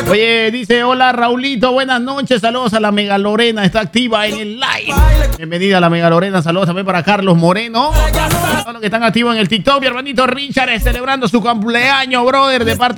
Oye, dice, hola Raulito, buenas noches, saludos a la Mega Lorena, está activa en el live. Bienvenida a la Mega Lorena, saludos también para Carlos Moreno. Todos los que están activos en el TikTok, mi hermanito Richard celebrando su cumpleaños, brother, de parte